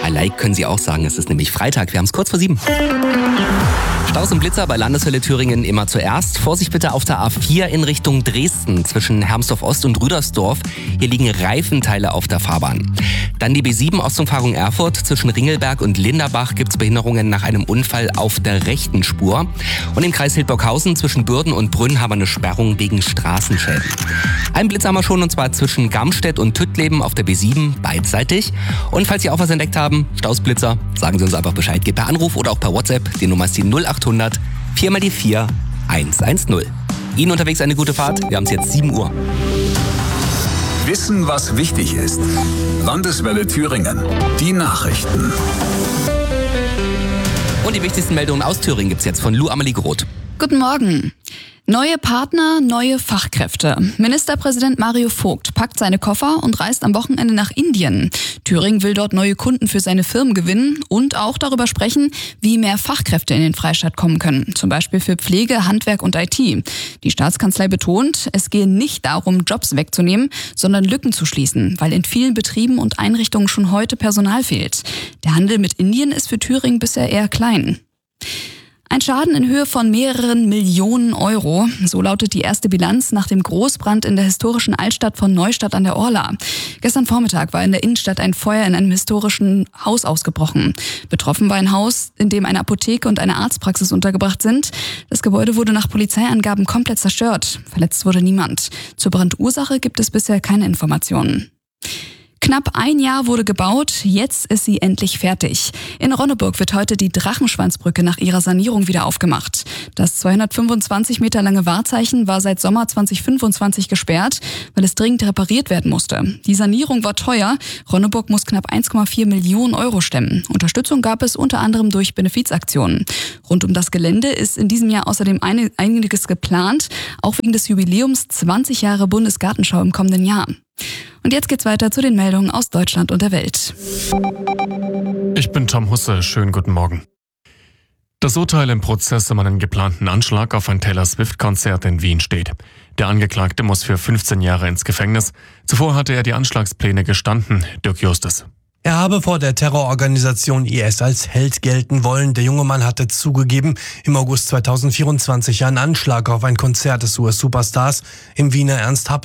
I like können Sie auch sagen, es ist nämlich Freitag, wir haben es kurz vor 7. Staus und Blitzer bei Landeshölle Thüringen immer zuerst. Vorsicht bitte auf der A4 in Richtung Dresden zwischen Hermsdorf Ost und Rüdersdorf. Hier liegen Reifenteile auf der Fahrbahn. Dann die B7 Ostumfahrung Erfurt. Zwischen Ringelberg und Linderbach gibt es Behinderungen nach einem Unfall auf der rechten Spur. Und im Kreis Hildburghausen zwischen Bürden und Brünn haben wir eine Sperrung wegen Straßenschäden. Einen Blitz haben wir schon, und zwar zwischen Gamstedt und Tüttleben auf der B7 beidseitig. Und falls Sie auch was entdeckt haben, Stausblitzer, sagen Sie uns einfach Bescheid. Geht per Anruf oder auch per WhatsApp. Die Nummer ist die 0800 4 mal die 4 110. Ihnen unterwegs eine gute Fahrt. Wir haben es jetzt 7 Uhr. Wissen, was wichtig ist. Landeswelle Thüringen. Die Nachrichten. Und die wichtigsten Meldungen aus Thüringen gibt's jetzt von Lou Amelie Groth. Guten Morgen. Neue Partner, neue Fachkräfte. Ministerpräsident Mario Vogt packt seine Koffer und reist am Wochenende nach Indien. Thüringen will dort neue Kunden für seine Firmen gewinnen und auch darüber sprechen, wie mehr Fachkräfte in den Freistaat kommen können. Zum Beispiel für Pflege, Handwerk und IT. Die Staatskanzlei betont, es gehe nicht darum, Jobs wegzunehmen, sondern Lücken zu schließen, weil in vielen Betrieben und Einrichtungen schon heute Personal fehlt. Der Handel mit Indien ist für Thüringen bisher eher klein. Ein Schaden in Höhe von mehreren Millionen Euro. So lautet die erste Bilanz nach dem Großbrand in der historischen Altstadt von Neustadt an der Orla. Gestern Vormittag war in der Innenstadt ein Feuer in einem historischen Haus ausgebrochen. Betroffen war ein Haus, in dem eine Apotheke und eine Arztpraxis untergebracht sind. Das Gebäude wurde nach Polizeiangaben komplett zerstört. Verletzt wurde niemand. Zur Brandursache gibt es bisher keine Informationen. Knapp ein Jahr wurde gebaut, jetzt ist sie endlich fertig. In Ronneburg wird heute die Drachenschwanzbrücke nach ihrer Sanierung wieder aufgemacht. Das 225 Meter lange Wahrzeichen war seit Sommer 2025 gesperrt, weil es dringend repariert werden musste. Die Sanierung war teuer. Ronneburg muss knapp 1,4 Millionen Euro stemmen. Unterstützung gab es unter anderem durch Benefizaktionen. Rund um das Gelände ist in diesem Jahr außerdem einiges geplant, auch wegen des Jubiläums 20 Jahre Bundesgartenschau im kommenden Jahr. Und jetzt geht's weiter zu den Meldungen aus Deutschland und der Welt. Ich bin Tom Husse, schönen guten Morgen. Das Urteil im Prozess um einen geplanten Anschlag auf ein Taylor Swift-Konzert in Wien steht. Der Angeklagte muss für 15 Jahre ins Gefängnis. Zuvor hatte er die Anschlagspläne gestanden. Dirk Justus. Er habe vor der Terrororganisation IS als Held gelten wollen. Der junge Mann hatte zugegeben, im August 2024 einen Anschlag auf ein Konzert des US-Superstars im Wiener Ernst-Happel